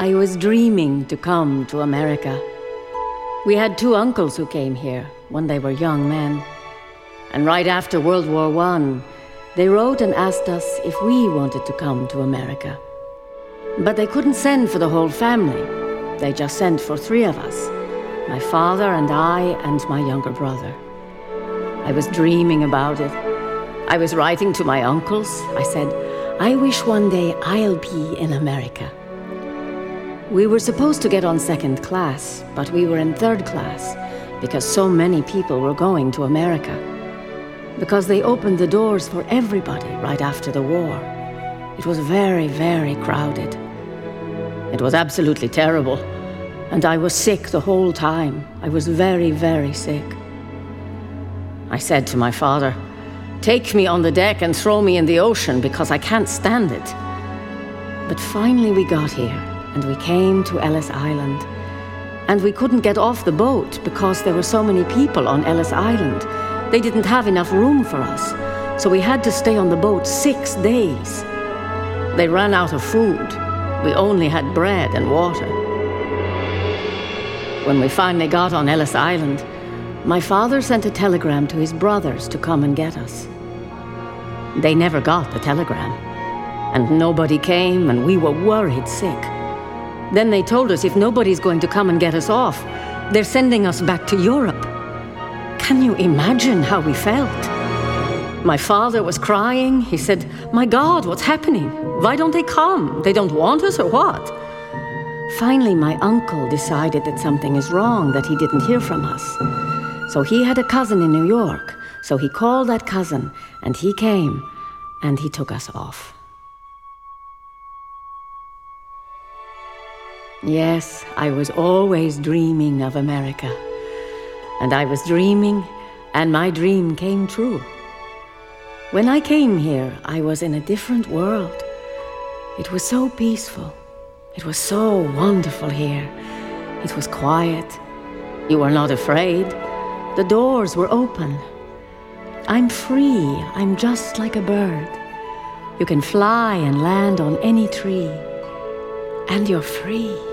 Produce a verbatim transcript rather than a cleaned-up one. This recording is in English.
I was dreaming to come to America. We had two uncles who came here when they were young men. And right after World War One, they wrote and asked us if we wanted to come to America. But they couldn't send for the whole family. They just sent for three of us, my father and I and my younger brother. I was dreaming about it. I was writing to my uncles. I said, I wish one day I'll be in America. We were supposed to get on second class, but we were in third class because so many people were going to America. Because they opened the doors for everybody right after the war. It was very, very crowded. It was absolutely terrible. And I was sick the whole time. I was very, very sick. I said to my father, take me on the deck and throw me in the ocean because I can't stand it. But finally we got here and we came to Ellis Island. And we couldn't get off the boat because there were so many people on Ellis Island. They didn't have enough room for us, so we had to stay on the boat six days. They ran out of food. We only had bread and water. When we finally got on Ellis Island, my father sent a telegram to his brothers to come and get us. They never got the telegram, and nobody came, and we were worried sick. Then they told us if nobody's going to come and get us off, they're sending us back to Europe. Can you imagine how we felt? My father was crying. He said, my God, what's happening? Why don't they come? They don't want us or what? Finally, my uncle decided that something is wrong, that he didn't hear from us. So he had a cousin in New York. So he called that cousin, and he came, and he took us off. Yes, I was always dreaming of America. And I was dreaming, and my dream came true. When I came here, I was in a different world. It was so peaceful. It was so wonderful here. It was quiet. You were not afraid. The doors were open. I'm free. I'm just like a bird. You can fly and land on any tree. And you're free.